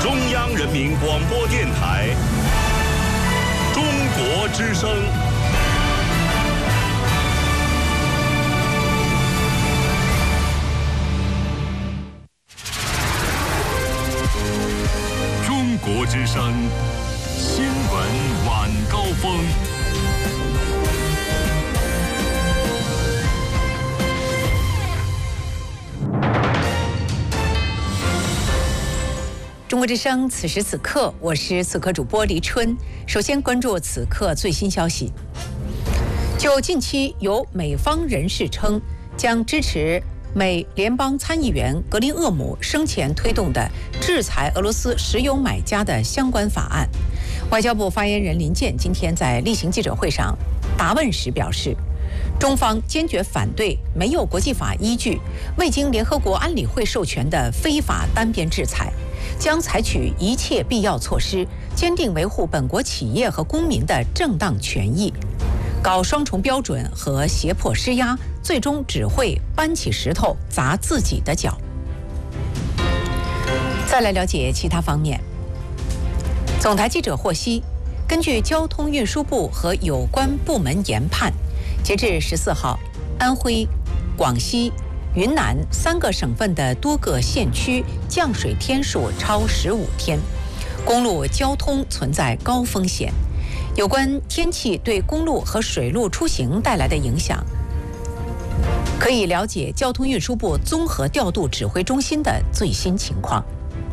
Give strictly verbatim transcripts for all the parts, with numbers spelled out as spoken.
中央人民广播电台中国之声。中国之声新闻晚高峰。 中国之声，此时此刻，我是此刻主播黎春。首先关注此刻最新消息。就近期有美方人士称将支持美联邦参议员格林厄姆生前推动的制裁俄罗斯石油买家的相关法案，外交部发言人林健今天在例行记者会上答问时表示，中方坚决反对没有国际法依据、未经联合国安理会授权的非法单边制裁，将采取一切必要措施，坚定维护本国企业和公民的正当权益。搞双重标准和胁迫施压，最终只会搬起石头砸自己的脚。再来了解其他方面。总台记者获悉，根据交通运输部和有关部门研判，截至十四号，安徽、广西、云南三个省份的多个县区降水天数超十五天，公路交通存在高风险。有关天气对公路和水路出行带来的影响，可以了解交通运输部综合调度指挥中心的最新情况。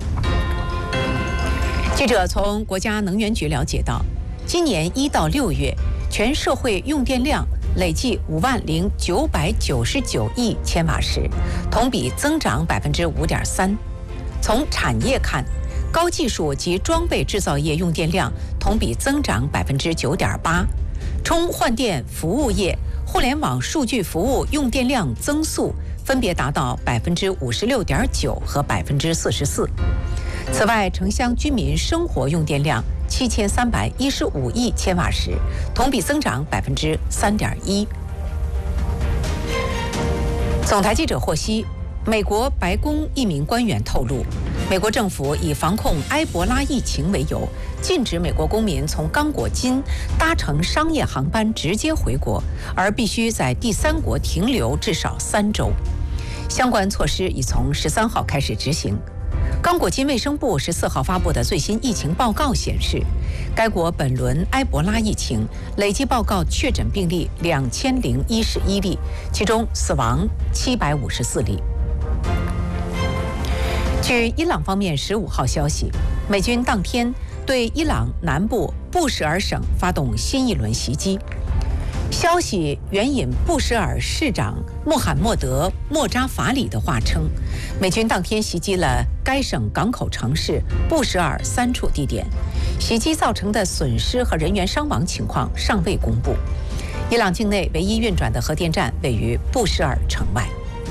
记者从国家能源局了解到，今年一到六月，全社会用电量累计五万零九百九十九亿千瓦时，同比增长百分之五点三。从产业看，高技术及装备制造业用电量同比增长百分之九点八，充换电服务业、互联网数据服务用电量增速分别达到百分之五十六点九和百分之四十四。此外，城乡居民生活用电量七千三百一十五亿千瓦时，同比增长百分之三点一。总台记者获悉，美国白宫一名官员透露，美国政府以防控埃博拉疫情为由，禁止美国公民从刚果金搭乘商业航班直接回国，而必须在第三国停留至少三周。相关措施已从十三号开始执行。刚果金卫生部十四号发布的最新疫情报告显示，该国本轮埃博拉疫情累计报告确诊病例两千零一十一例，其中死亡七百五十四例。据伊朗方面十五号消息，美军当天对伊朗南部布什尔省发动新一轮袭击。消息援引布什尔市长穆罕默德·莫扎法里的话称，美军当天袭击了该省港口城市布什尔三处地点，袭击造成的损失和人员伤亡情况尚未公布。伊朗境内唯一运转的核电站位于布什尔城外。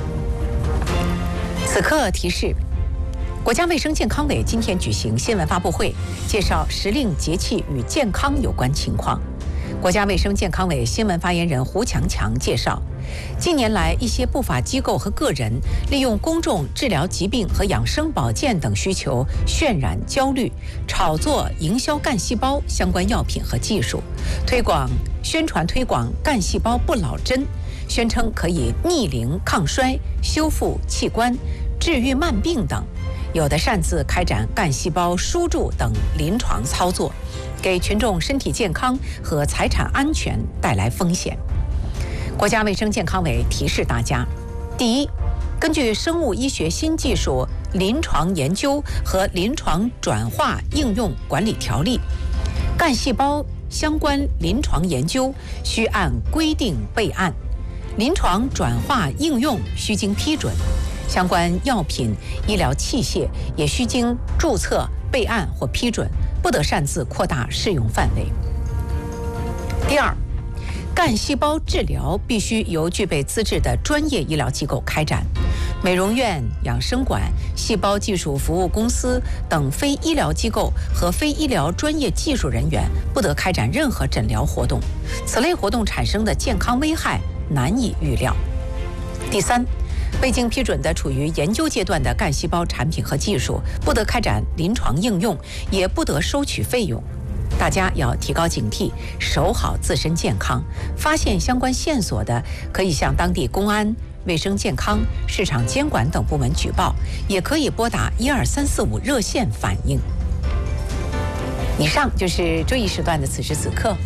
此刻提示，国家卫生健康委今天举行新闻发布会，介绍时令节气与健康有关情况。国家卫生健康委新闻发言人胡强强介绍，近年来一些不法机构和个人利用公众治疗疾病和养生保健等需求渲染焦虑，炒作营销干细胞相关药品和技术，推广宣传推广干细胞不老针，宣称可以逆龄抗衰、修复器官、治愈慢病等，有的擅自开展干细胞输注等临床操作，给群众身体健康和财产安全带来风险。国家卫生健康委提示大家：第一，根据《生物医学新技术临床研究和临床转化应用管理条例》，干细胞相关临床研究需按规定备案，临床转化应用需经批准，相关药品、医疗器械也需经注册、备案或批准，不得擅自扩大适用范围。第二，干细胞治疗必须由具备资质的专业医疗机构开展，美容院、养生馆、细胞技术服务公司等非医疗机构和非医疗专业技术人员不得开展任何诊疗活动，此类活动产生的健康危害难以预料。第三， 未经批准的处于研究阶段的干细胞产品和技术，不得开展临床应用，也不得收取费用。大家要提高警惕，守好自身健康。发现相关线索的，可以向当地公安、卫生健康、市场监管等部门举报，也可以拨打一二三四五热线反映。以上就是这一时段的此时此刻。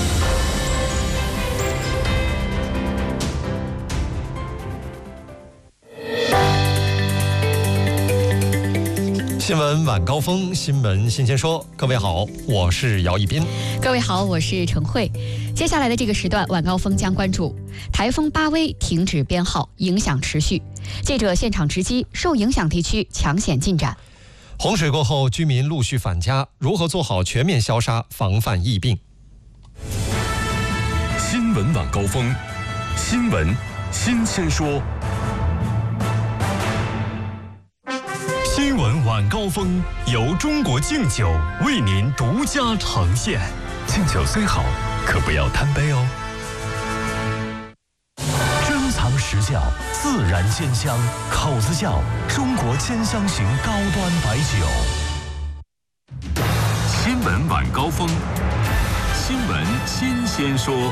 新闻晚高峰，新闻新鲜说。各位好，我是姚一斌。 各位好，我是陈慧。接下来的这个时段，晚高峰将关注台风巴威停止编号，影响持续。记者现场直击受影响地区抢险进展。 洪水过后，居民陆续返家，如何做好全面消杀，防范疫病？ 新闻晚高峰，新闻新鲜说。新闻晚高峰由中国敬酒为您独家呈现。敬酒虽好，可不要贪杯哦。珍藏实窖，自然鲜香，口子窖中国千香型高端白酒。新闻晚高峰，新闻新鲜说。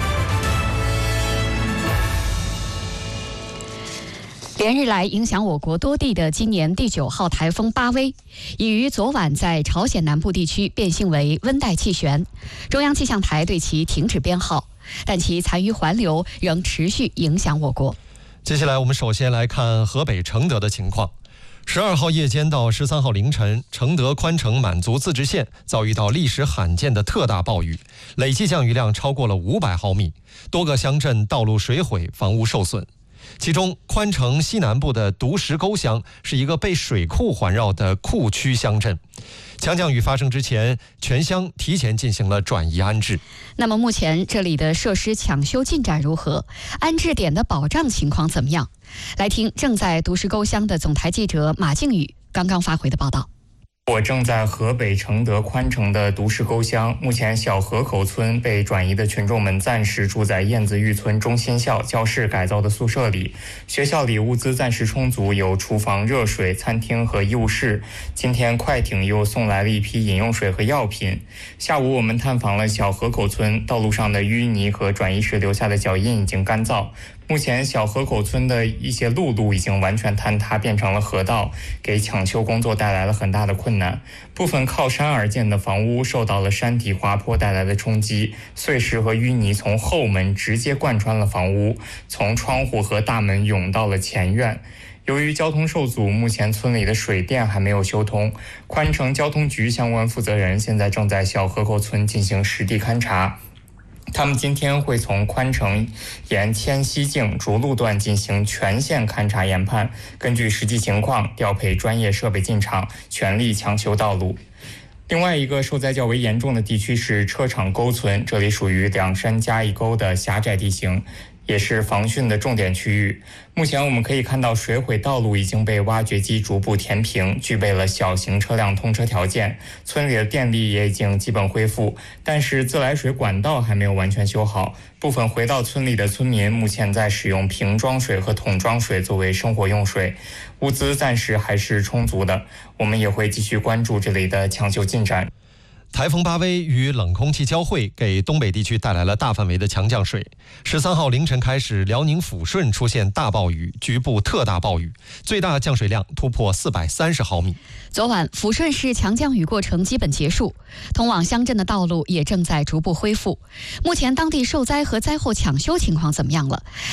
连日来影响我国多地的今年第九号台风巴威，已于昨晚在朝鲜南部地区变性为温带气旋，中央气象台对其停止编号，但其残余环流仍持续影响我国。 接下来我们首先来看河北承德的情况。十二号夜间到十三号凌晨，承德宽城满族自治县遭遇到历史罕见的特大暴雨，累计降雨量超过了五百毫米，多个乡镇道路水毁，房屋受损。其中，宽城西南部的独石沟乡是一个被水库环绕的库区乡镇。强降雨发生之前，全乡提前进行了转移安置。 那么目前这里的设施抢修进展如何？安置点的保障情况怎么样？来听正在独石沟乡的总台记者马靖宇刚刚发回的报道。 我正在河北承德宽城的独石沟乡，目前小河口村被转移的群众们暂时住在燕子峪村中心校教室改造的宿舍里，学校里物资暂时充足，有厨房、热水、餐厅和医务室。今天快艇又送来了一批饮用水和药品。下午我们探访了小河口村，道路上的淤泥和转移时留下的脚印已经干燥。目前小河口村的一些路路已经完全坍塌，变成了河道，给抢修工作带来了很大的困难。部分靠山而建的房屋受到了山体滑坡带来的冲击，碎石和淤泥从后门直接贯穿了房屋，从窗户和大门涌到了前院。由于交通受阻，目前村里的水电还没有修通。宽城交通局相关负责人现在正在小河口村进行实地勘察。他们今天会从宽城沿迁西径逐路段进行全线勘察研判，根据实际情况调配专业设备进场，全力抢修道路。另外一个受灾较为严重的地区是车场沟村，这里属于两山夹一沟的狭窄地形，也是防汛的重点区域。目前我们可以看到水毁道路已经被挖掘机逐步填平，具备了小型车辆通车条件。村里的电力也已经基本恢复，但是自来水管道还没有完全修好。部分回到村里的村民目前在使用瓶装水和桶装水作为生活用水，物资暂时还是充足的。我们也会继续关注这里的抢修进展。 台风巴威与冷空气交汇，给东北地区带来了大范围的强降水。十三号凌晨开始，辽宁抚顺出现大暴雨，局部特大暴雨，最大降水量突破四百三十毫米。 昨晚，抚顺市强降雨过程基本结束，通往乡镇的道路也正在逐步恢复。目前当地受灾和灾后抢修情况怎么样了？